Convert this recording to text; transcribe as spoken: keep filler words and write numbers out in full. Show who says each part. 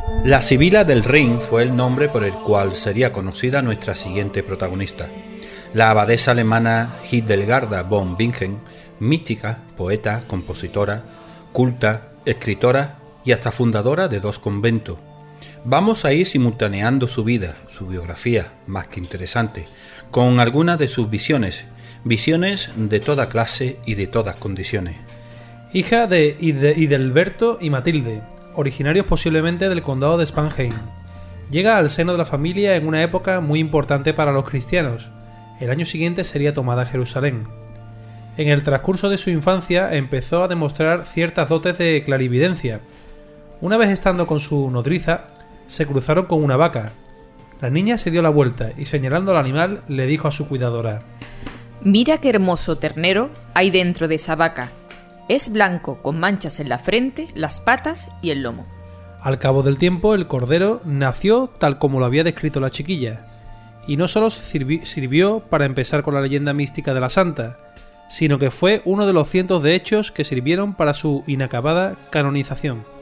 Speaker 1: La Sibila del Rin fue el nombre por el cual sería conocida nuestra siguiente protagonista. La abadesa alemana Hildegarda von Bingen, mística, poeta, compositora, culta, escritora y hasta fundadora de dos conventos. Vamos a ir simultaneando su vida, su biografía, más que interesante, con algunas de sus visiones, visiones de toda clase y de todas condiciones.
Speaker 2: Hija de Hidelberto y Matilde, originarios posiblemente del condado de Spanheim. Llega al seno de la familia en una época muy importante para los cristianos. El año siguiente sería tomada Jerusalén. En el transcurso de su infancia empezó a demostrar ciertas dotes de clarividencia. Una vez estando con su nodriza, se cruzaron con una vaca. La niña se dio la vuelta y, señalando al animal, le dijo a su cuidadora:
Speaker 3: «Mira qué hermoso ternero hay dentro de esa vaca. Es blanco, con manchas en la frente, las patas y el lomo».
Speaker 2: Al cabo del tiempo, el cordero nació tal como lo había descrito la chiquilla, y no solo sirvi- sirvió para empezar con la leyenda mística de la santa, sino que fue uno de los cientos de hechos que sirvieron para su inacabada canonización.